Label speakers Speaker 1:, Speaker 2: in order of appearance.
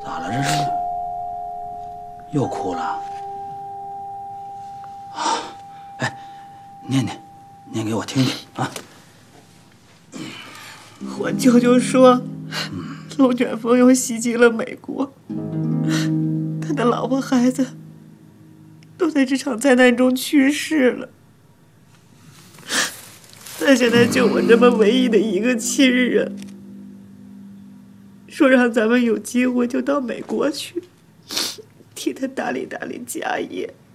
Speaker 1: 咋了这是？又哭了？啊，哎，念给我听听啊！
Speaker 2: 我舅舅说，龙卷风又袭击了美国，他的老婆孩子都在这场灾难中去世了。他现在就我这么唯一的一个亲人，说让咱们有机会就到美国去，替他打理打理家业。